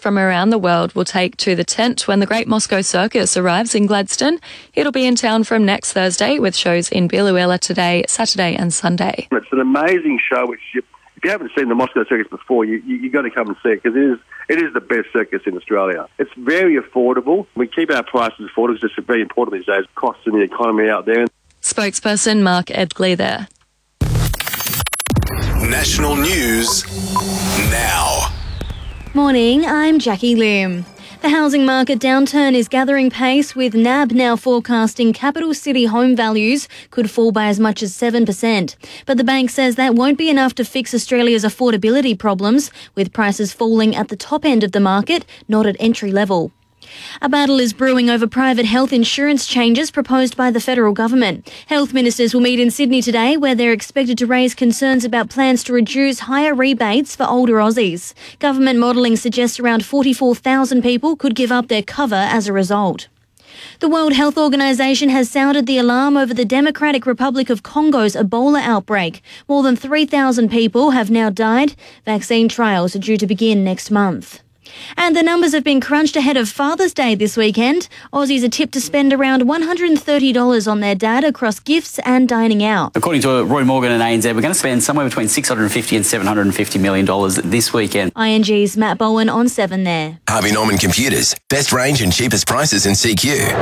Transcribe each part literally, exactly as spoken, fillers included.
from around the world will take to the tent when the Great Moscow Circus arrives in Gladstone. It'll be in town from next Thursday with shows in Biloela today, Saturday and Sunday. It's an amazing show which you, if you haven't seen the Moscow Circus before, you you, you got to come and see it because it is it is the best circus in Australia. It's very affordable. We keep our prices affordable. It's just very important these days. Costs in the economy out there. Spokesperson Mark Edgley there. National news now. Morning, I'm Jackie Lim. The housing market downturn is gathering pace, with N A B now forecasting capital city home values could fall by as much as seven percent. But the bank says that won't be enough to fix Australia's affordability problems, with prices falling at the top end of the market, not at entry level. A battle is brewing over private health insurance changes proposed by the federal government. Health ministers will meet in Sydney today, where they're expected to raise concerns about plans to reduce higher rebates for older Aussies. Government modelling suggests around forty-four thousand people could give up their cover as a result. The World Health Organization has sounded the alarm over the Democratic Republic of Congo's Ebola outbreak. More than three thousand people have now died. Vaccine trials are due to begin next month. And the numbers have been crunched ahead of Father's Day this weekend. Aussies are tipped to spend around one hundred thirty dollars on their dad across gifts and dining out. According to Roy Morgan and A N Z, we're going to spend somewhere between six hundred fifty and seven hundred fifty million dollars this weekend. I N G's Matt Bowen on seven there. Harvey Norman Computers. Best range and cheapest prices in C Q. nine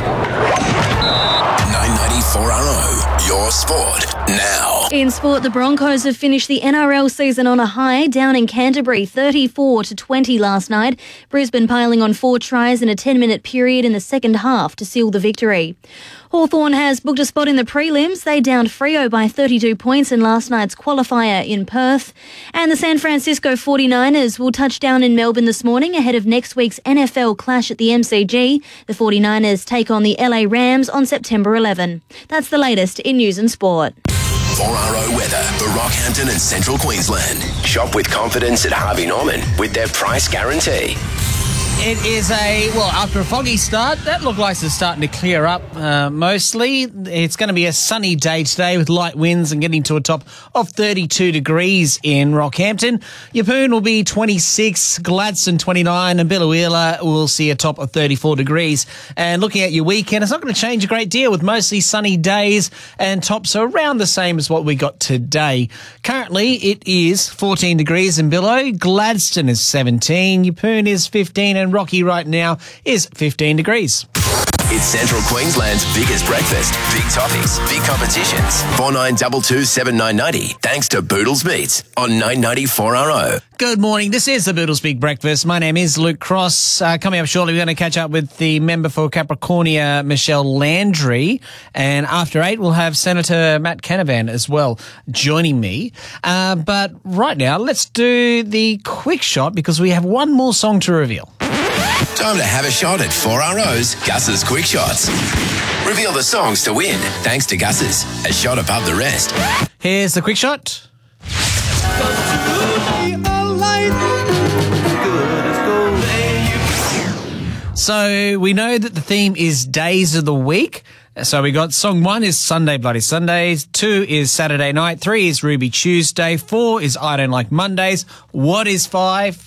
ninety-four R O. Your sport now. In sport, the Broncos have finished the N R L season on a high, down in Canterbury, thirty-four to twenty last night. Brisbane piling on four tries in a ten-minute period in the second half to seal the victory. Hawthorn has booked a spot in the prelims. They downed Freo by thirty-two points in last night's qualifier in Perth. And the San Francisco forty-niners will touch down in Melbourne this morning ahead of next week's N F L clash at the M C G. The forty-niners take on the L A Rams on September eleventh. That's the latest in news and sport. four R O weather for Rockhampton and Central Queensland. Shop with confidence at Harvey Norman with their price guarantee. It is a, well, after a foggy start, that looked like it's starting to clear up uh, mostly. It's going to be a sunny day today with light winds and getting to a top of thirty-two degrees in Rockhampton. Yeppoon will be twenty-six, Gladstone twenty-nine, and Biloela will see a top of thirty-four degrees. And looking at your weekend, it's not going to change a great deal with mostly sunny days and tops are around the same as what we got today. Currently, it is fourteen degrees in Billow, Gladstone is seventeen, Yeppoon is fifteen, and Rocky right now is fifteen degrees. It's Central Queensland's biggest breakfast. Big topics, big competitions. four nine two two, seven nine nine zero. Thanks to Boodles Meats on nine ninety-four R O. Good morning. This is the Boodles Big Breakfast. My name is Luke Cross. Uh, coming up shortly, we're going to catch up with the member for Capricornia, Michelle Landry. And after eight, we'll have Senator Matt Canavan as well joining me. Uh, but right now, let's do the quick shot because we have one more song to reveal. Time to have a shot at four R O's Gus's Quick Shots. Reveal the songs to win, thanks to Gus's, a shot above the rest. Here's the quick shot. So we know that the theme is days of the week. So we got song one is Sunday Bloody Sundays, two is Saturday Night, three is Ruby Tuesday, four is I Don't Like Mondays. What is five?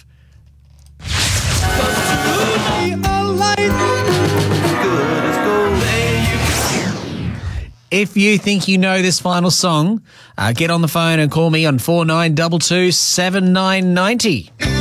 If you think you know this final song, uh, get on the phone and call me on four nine two two, seven nine nine zero.